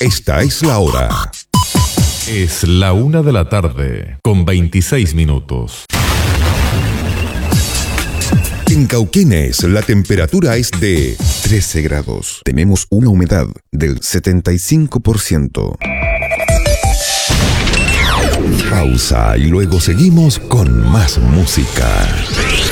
Esta es la hora. Es la 1:00 con 26 minutos. En Cauquenes, la temperatura es de 13 grados. Tenemos una humedad del 75%. Pausa y luego seguimos con más música.